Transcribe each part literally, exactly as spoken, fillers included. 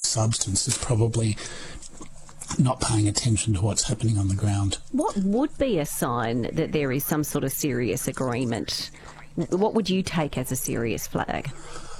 substance is probably not paying attention to what's happening on the ground. What would be a sign that there is some sort of serious agreement? What would you take as a serious flag?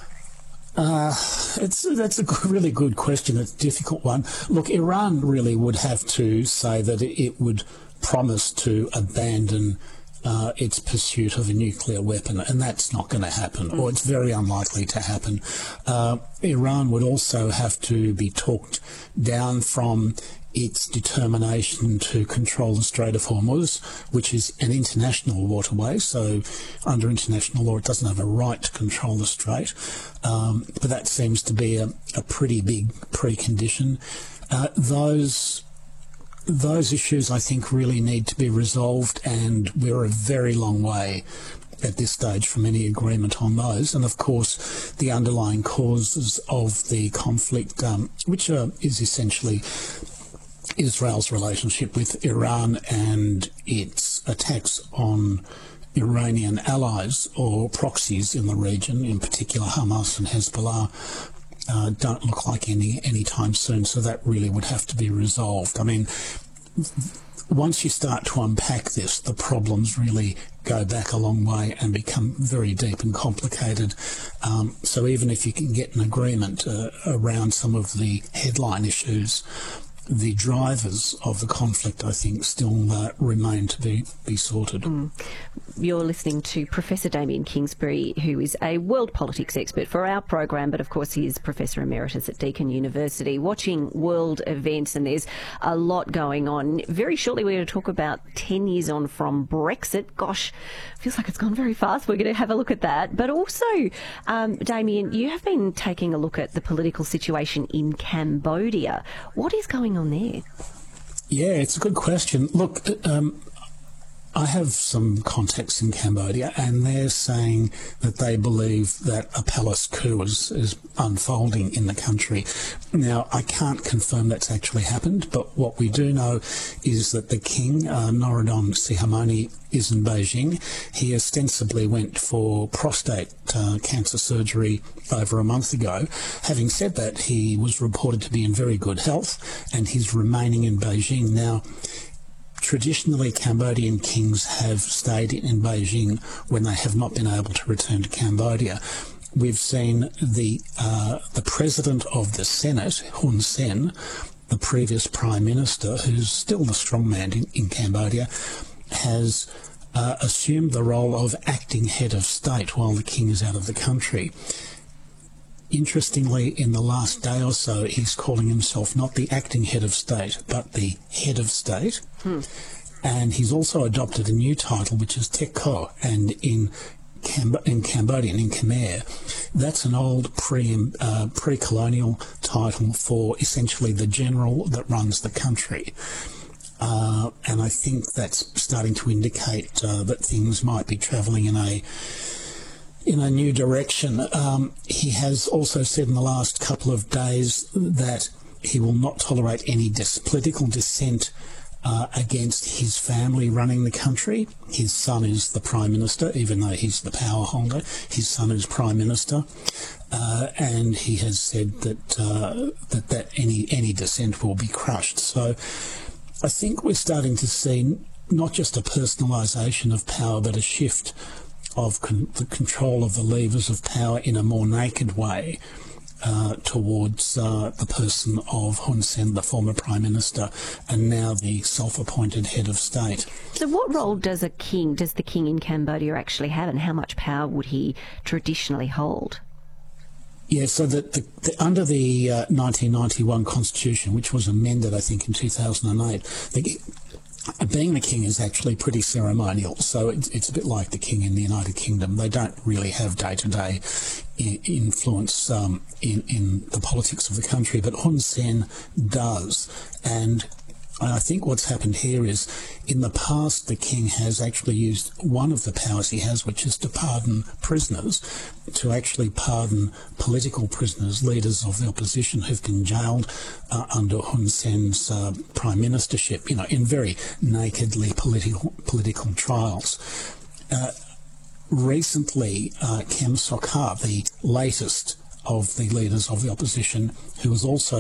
Uh, it's that's a really good question. It's a difficult one. Look, Iran really would have to say that it would promise to abandon uh, its pursuit of a nuclear weapon, and that's not going to happen, mm. or it's very unlikely to happen. Uh, Iran would also have to be talked down from its determination to control the Strait of Hormuz, which is an international waterway, so under international law it doesn't have a right to control the strait, um, but that seems to be a, a pretty big precondition. Uh, those those issues, I think, really need to be resolved, and we're a very long way at this stage from any agreement on those. And of course the underlying causes of the conflict, um, which are, is essentially Israel's relationship with Iran and its attacks on Iranian allies or proxies in the region, in particular Hamas and Hezbollah, uh, don't look like any any time soon, so that really would have to be resolved. I mean, once you start to unpack this, the problems really go back a long way and become very deep and complicated. Um, so even if you can get an agreement uh, around some of the headline issues, the drivers of the conflict, I think, still uh, remain to be, be sorted. Mm. You're listening to Professor Damien Kingsbury, who is a world politics expert for our program, but of course he is Professor Emeritus at Deakin University, watching world events, and there's a lot going on. Very shortly we're going to talk about ten years on from Brexit. Gosh, feels like it's gone very fast. We're going to have a look at that. But also, um, Damien, you have been taking a look at the political situation in Cambodia. What is going on there? Yeah, it's a good question. Look, um, I have some contacts in Cambodia, and they're saying that they believe that a palace coup is, is unfolding in the country. Now, I can't confirm that's actually happened, but what we do know is that the king, uh, Norodom Sihamoni, is in Beijing. He ostensibly went for prostate uh, cancer surgery over a month ago. Having said that, he was reported to be in very good health, and he's remaining in Beijing. Now, traditionally, Cambodian kings have stayed in Beijing when they have not been able to return to Cambodia. We've seen the uh, the president of the Senate, Hun Sen, the previous prime minister, who's still the strongman in, in Cambodia, has uh, assumed the role of acting head of state while the king is out of the country. Interestingly, in the last day or so, he's calling himself not the acting head of state, but the head of state. Hmm. And he's also adopted a new title, which is Tek Kho, and in Camb- in Cambodian, in Khmer, that's an old pre, uh, pre-colonial title for essentially the general that runs the country. Uh, and I think that's starting to indicate uh, that things might be travelling in a in a new direction. Um, he has also said in the last couple of days that he will not tolerate any dis- political dissent uh, against his family running the country. His son is the Prime Minister, even though he's the power holder. His son is Prime Minister. Uh, and he has said that, uh, that that any any dissent will be crushed. So I think we're starting to see not just a personalisation of power, but a shift of con- the control of the levers of power in a more naked way uh, towards uh, the person of Hun Sen, the former Prime Minister, and now the self-appointed head of state. So what role does a king, does the king in Cambodia actually have, and how much power would he traditionally hold? Yeah, so that the, the, under the uh, nineteen ninety-one Constitution, which was amended, I think, in two thousand eight, the, being the king is actually pretty ceremonial. So it's, it's a bit like the king in the United Kingdom. They don't really have day-to-day I- influence um, in, in the politics of the country, but Hun Sen does. And I think what's happened here is, in the past, the king has actually used one of the powers he has, which is to pardon prisoners, to actually pardon political prisoners, leaders of the opposition who've been jailed uh, under Hun Sen's uh, prime ministership, you know, in very nakedly political political trials. Uh, recently, uh, Kem Sokha, the latest of the leaders of the opposition, who was also